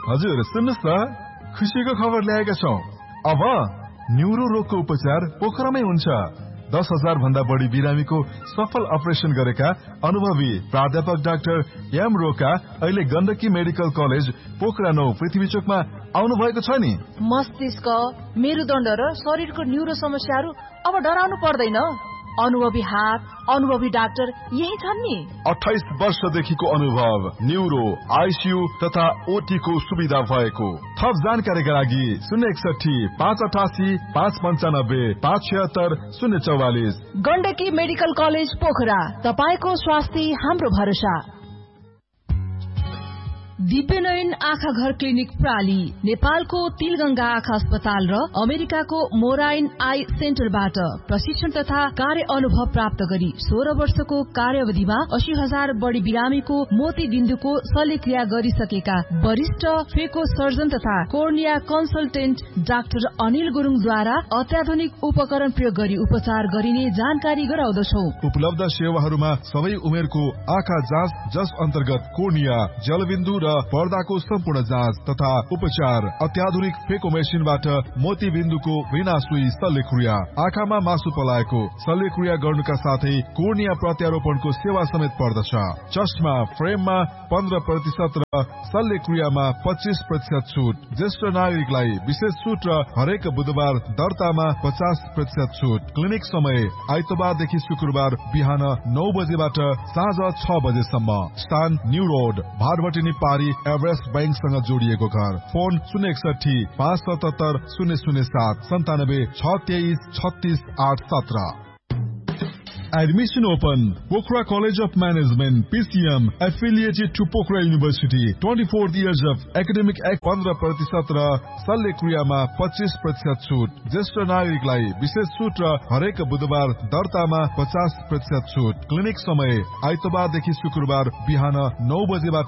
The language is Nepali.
हजुर सुन्नुस् न, खुसीको खबर ल्याएका छौं। अब न्युरो रोगको उपचार पोखरामै हुन्छ। 10,000 भन्दा बढी बिरामीको सफल अपरेसन गरेका अनुभवी प्राध्यापक डाक्टर एम रोका अहिले गण्डकी मेडिकल कलेज पोखरा 9 पृथ्वी चोकमा आउनु भएको छ नि। मस्तिष्क, मेरुदण्ड र शरीरको न्युरो समस्याहरू अब डराउनु पर्दैन। अनुभवी हात, अनुभवी डाक्टर यही छन् नि। 28 वर्षदेखिको अनुभव, न्युरो, आइसियु तथा ओटी को सुविधा भएको। थप जानकारीका लागि 061 588 595 576 044। गण्डकी मेडिकल कलेज पोखरा, तपाईको स्वास्थ्य हाम्रो भरोसा। दिव्यनयन आँखा घर क्लिनिक प्राली नेपालको तिलगंगा आँखा अस्पताल र अमेरिकाको मोराइन आई सेन्टरबाट प्रशिक्षण तथा कार्य अनुभव प्राप्त गरी 16 वर्षको कार्यावधिमा 80,000 बढी बिरामीको मोती बिन्दुको शल्यक्रिया गरिसकेका वरिष्ठ फेको सर्जन तथा कोर्निया कन्सल्टेन्ट डाक्टर अनिल गुरुङद्वारा अत्याधुनिक उपकरण प्रयोग गरी उपचार गरिने जानकारी गराउँदछौ। उपलब्ध सेवाहरूमा सबै उमेरको आँखा जाँच, जस अन्तर्गत कोर्निया, जलबिन्दु र पर्दाको सम्पूर्ण जाँच तथा उपचार, अत्याधुनिक फेको मेसिनबाट मोती बिन्दुको बिना सुई शल्यक्रिया, आँखामा मासु पलाएको शल्यक्रिया गर्नुका साथै कोर्निया प्रत्यारोपणको सेवा समेत पर्दछ। चस्मा फ्रेममा 15% र शल्यक्रियामा 25% छुट। ज्येष्ठ नागरिकलाई विशेष छुट र हरेक बुधबार दर्तामा 50% छुट। क्लिनिक समय आइतबारदेखि शुक्रबार बिहान 9 बजेबाट साँझ 6 बजेसम्म। स्थान न्यू रोड, भारवटिनी पारी, एभरेस्ट बैंकसँग जोडिएको घर। Phone 061 577 007 97 623 36 817। Admission open. Pokhara College of Management, PCM, affiliated to Pokhara University. 24 years of academic act 15% र शल्यक्रियामा 25% छुट। ज्येष्ठ नागरिकलाई विशेष छुट र हरेक बुधबार दर्तामा 50% छुट। क्लिनिक समय आइतबारदेखि शुक्रबार बिहान 9 बजेबाट